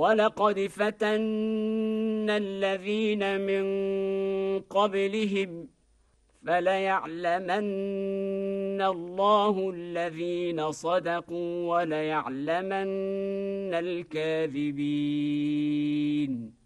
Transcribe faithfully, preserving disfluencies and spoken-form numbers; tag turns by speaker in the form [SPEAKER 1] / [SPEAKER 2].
[SPEAKER 1] ولقد فتنا الذين من قبلهم فليعلمن الله الذين صدقوا وليعلمن الكاذبين.